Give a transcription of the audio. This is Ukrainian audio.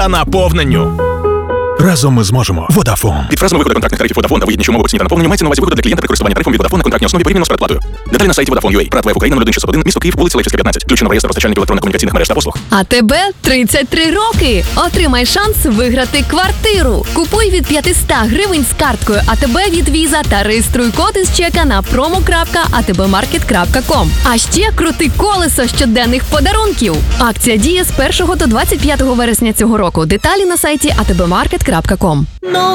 та наповненню. Разом ми зможемо. Vodafone. Під фразами виходу контрактних тарифів Vodafone та вигідніші умови оціні та наповнення мається на увазі виходу для клієнта при користуванні тарифом від Vodafone на контрактній основі порівняно з передплатою. Деталі на сайті Vodafone.ua. ПРАТ ВФ Україна 0161, місто Київ, вулиця Левчівська, 15. Включено в реєстр постачальників електронно-комунікаційних мереж та послуг. А тебе 33 роки. Отримай шанс виграти квартиру. Купуй від 500 гривень з карткою АТБ від Віза та реєструй код із чека на promo.atbmarket.com. А ще крути колесо щоденних подарунків. Акція діє з 1 до 25 вересня цього року. Деталі на сайті atbmarket.com.